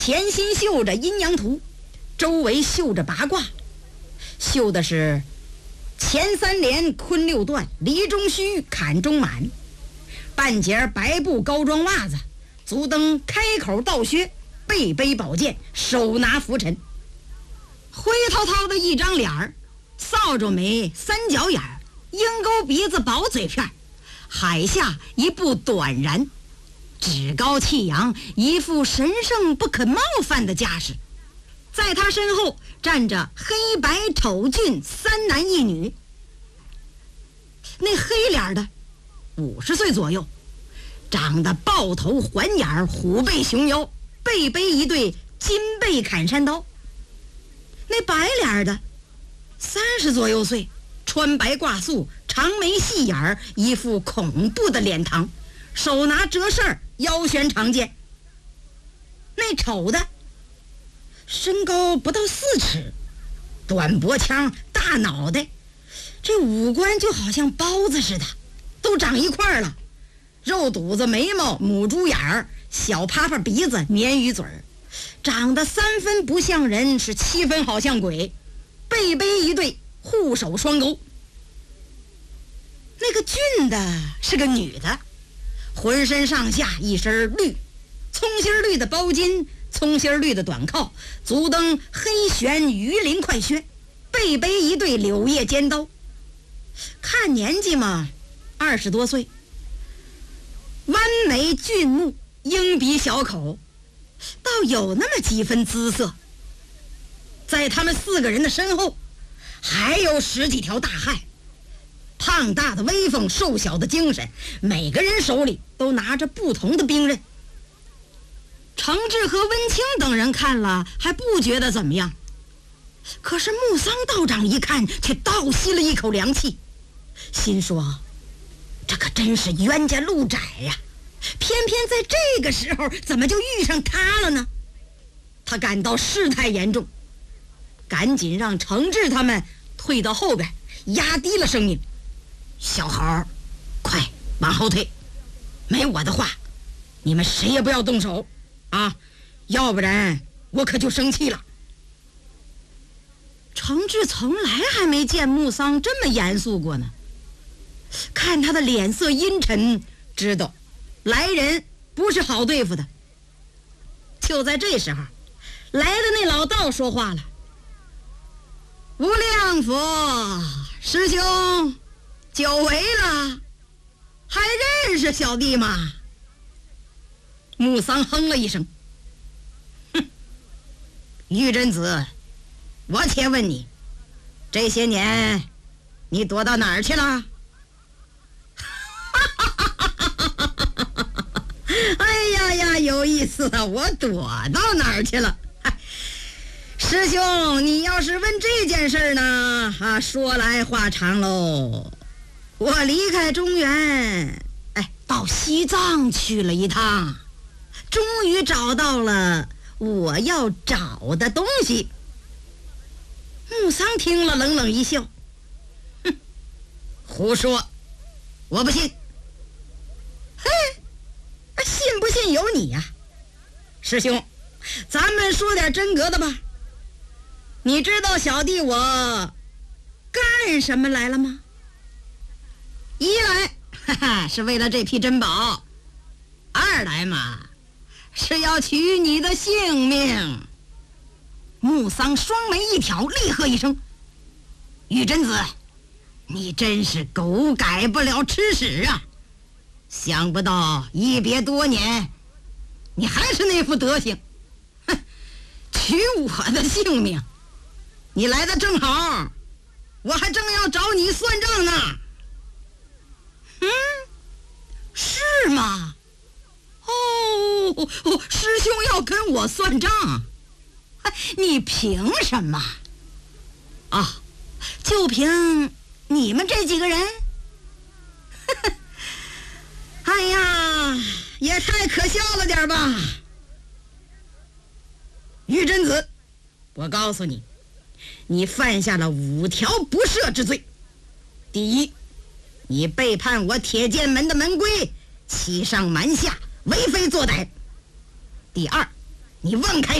甜心绣着阴阳图，周围绣着八卦，绣的是前3连坤6段，离中虚，坎中满，半截白布高装袜子，足蹬开口道靴，背背宝剑，手拿拂尘，灰涛涛的一张脸儿，扫帚眉，三角眼儿，鹰钩鼻子，薄嘴片，海下一步短髯，趾高气扬，一副神圣不可冒犯的架势。在他身后站着黑白丑俊3男1女，那黑脸的50岁左右，长得豹头环眼，虎背熊腰，背背一对金背砍山刀。那白脸的30左右岁，穿白挂素，长眉细眼，一副恐怖的脸庞，手拿折扇，腰悬长剑。那丑的身高不到4尺，短脖腔，大脑袋，这五官就好像包子似的，都长一块了，肉肚子，眉毛，母猪眼儿，小趴趴鼻子，鲶鱼嘴儿，长得3分不像人，是7分好像鬼，背背一对护手双钩。那个俊的是个女的，浑身上下一身绿，葱心绿的包巾，葱心绿的短靠，足蹬黑旋鱼鳞快靴，背背一对柳叶尖刀。看年纪嘛，20多岁，弯眉俊目，鹰鼻小口，倒有那么几分姿色。在他们4个人的身后还有10几条大汉，胖大的威风，瘦小的精神，每个人手里都拿着不同的兵刃。程志和温清等人看了还不觉得怎么样，可是木桑道长一看却倒吸了一口凉气，心说这可真是冤家路窄呀，偏偏在这个时候怎么就遇上他了呢？他感到事态严重，赶紧让程志他们退到后边，压低了声音：小猴，快往后退，没我的话你们谁也不要动手啊，要不然我可就生气了。程志从来还没见木桑这么严肃过呢，看他的脸色阴沉，知道来人不是好对付的。就在这时候，来的那老道说话了：无量佛师兄，久违了，还认识小弟吗？木桑哼了一声：哼，玉真子，我且问你，这些年你躲到哪儿去了？哎呀呀，有意思啊！我躲到哪儿去了？师兄，你要是问这件事呢，说来话长喽。我离开中原，到西藏去了一趟，终于找到了我要找的东西。木桑听了冷冷一笑：哼，胡说，我不信。嘿，信不信由你呀。师兄，咱们说点真格的吧。你知道小弟我干什么来了吗？一来是为了这批珍宝，二来嘛是要取你的性命。木桑双眉一挑，厉喝一声：玉真子，你真是狗改不了吃屎啊！想不到一别多年，你还是那副德行。哼，取我的性命，你来的正好，我还正要找你算账呢。是吗？师兄要跟我算账？你凭什么？就凭你们这几个人？哎呀，也太可笑了点吧。玉真子，我告诉你，你犯下了5条不赦之罪。第一，你背叛我铁剑门的门规，欺上瞒下，为非作歹。第二， 你忘开